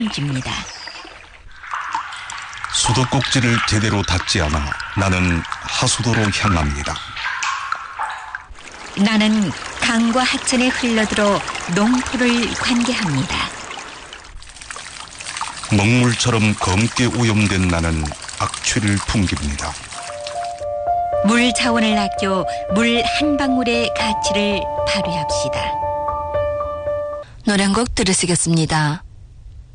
줍니다. 수도꼭지를 제대로 닫지 않아 나는 하수도로 향합니다. 나는 강과 하천에 흘러들어 농토를 관계합니다. 먹물처럼 검게 오염된 나는 악취를 풍깁니다. 물 자원을 아껴 물 한 방울의 가치를 발휘합시다. 노래 한 곡 들으시겠습니다.